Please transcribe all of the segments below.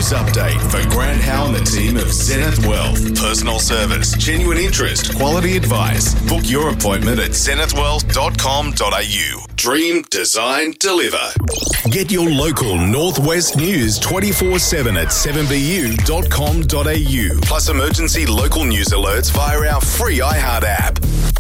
news update for Grant Howe and the team of Zenith Wealth. Personal service, genuine interest, quality advice. Book your appointment at zenithwealth.com.au. Dream, design, deliver. Get your local Northwest news 24/7 at 7bu.com.au. Plus emergency local news alerts via our free iHeart app.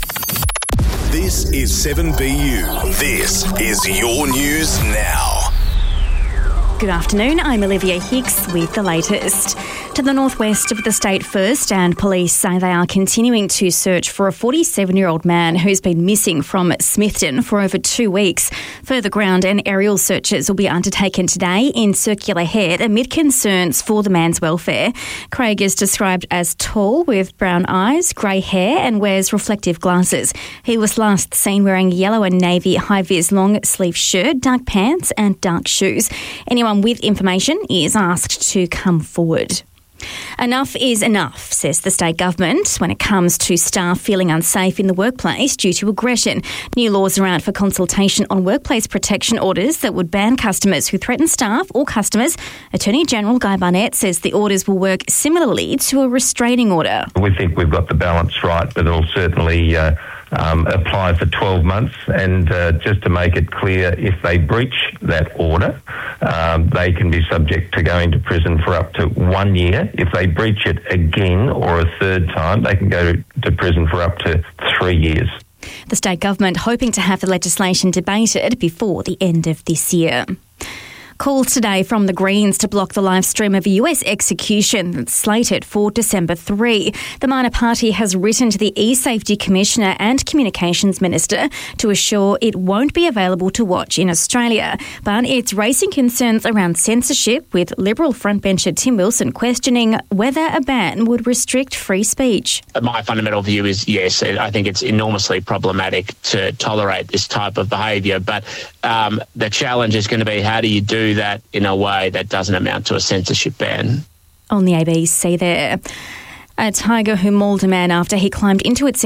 This is 7BU. This is your news now. Good afternoon, I'm Olivia Hicks with the latest. To the northwest of the state first, and police say they are continuing to search for a 47-year-old man who's been missing from Smithton for over 2 weeks. Further ground and aerial searches will be undertaken today in Circular Head amid concerns for the man's welfare. Craig is described as tall with brown eyes, grey hair and wears reflective glasses. He was last seen wearing yellow and navy high-vis long-sleeve shirt, dark pants and dark shoes. Anyone with information is asked to come forward. Enough is enough, says the state government, when it comes to staff feeling unsafe in the workplace due to aggression. New laws are out for consultation on workplace protection orders that would ban customers who threaten staff or customers. Attorney General Guy Barnett says the orders will work similarly to a restraining order. We think we've got the balance right, but it'll certainly apply for 12 months. And just to make it clear, if they breach that order, they can be subject to going to prison for up to 1 year. If they breach it again or a third time, they can go to prison for up to 3 years. The state government hoping to have the legislation debated before the end of this year. Calls today from the Greens to block the live stream of a US execution that's slated for December 3. The minor party has written to the E-Safety Commissioner and Communications Minister to assure it won't be available to watch in Australia. But it's raising concerns around censorship, with Liberal frontbencher Tim Wilson questioning whether a ban would restrict free speech. My fundamental view is yes, I think it's enormously problematic to tolerate this type of behaviour, but the challenge is going to be, how do you do that in a way that doesn't amount to a censorship ban? On the ABC there, a tiger who mauled a man after he climbed into its